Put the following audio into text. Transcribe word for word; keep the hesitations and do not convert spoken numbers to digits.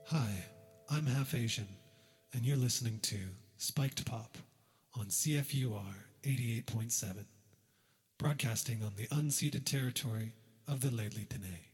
Hi, I'm half Asian, and you're listening to Spiked Pop on C F U R eighty-eight point seven, broadcasting on the unceded territory of the Lheidli T'enneh.